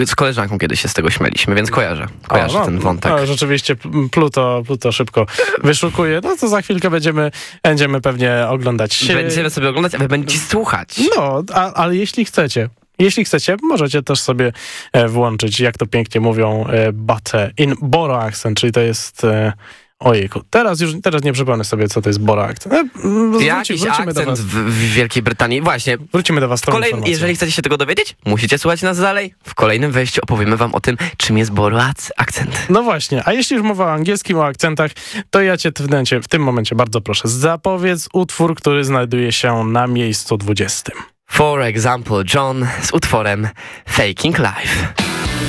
z koleżanką kiedyś się z tego śmieliśmy, więc kojarzę ten wątek. No, rzeczywiście Pluto szybko wyszukuje. No to za chwilkę będziemy pewnie oglądać. Będziemy sobie oglądać, a wy będziecie słuchać. No, ale jeśli chcecie, możecie też sobie włączyć, jak to pięknie mówią, but in Boro accent, czyli to jest... Ojejku, teraz nie przypomnę sobie, co to jest Boro accent. Jakiś akcent w Wielkiej Brytanii. Właśnie. Wrócimy do was z tą informacją. Jeżeli chcecie się tego dowiedzieć, musicie słuchać nas dalej. W kolejnym wejściu opowiemy wam o tym, czym jest Boro accent. No właśnie, a jeśli już mowa o angielskim, o akcentach, to ja cię w tym momencie bardzo proszę, zapowiedz utwór, który znajduje się na miejscu 20. For example, John z utworem Faking Life.